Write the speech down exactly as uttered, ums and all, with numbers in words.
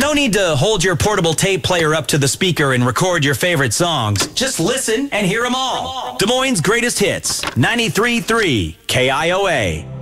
No need to hold your portable tape player up to the speaker and record your favorite songs. Just listen and hear them all. Des Moines' greatest hits, ninety-three point three K I O A.